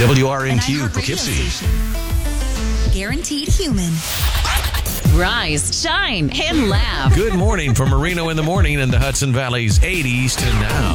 WRNQ Poughkeepsie. Guaranteed human. Rise, shine, and laugh. Good morning from Marino in the morning in the Hudson Valley's 80s to now.